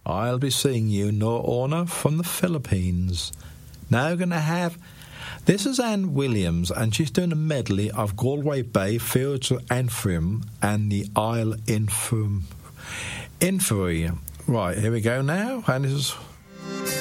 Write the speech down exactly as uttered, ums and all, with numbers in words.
I'll be seeing you, Nor Orna, from the Philippines. Now we're going to have... This is Anne Williams, and she's doing a medley of Galway Bay, Fields of Antrim, and the Isle Infum. Infery. Right, here we go now, and this is...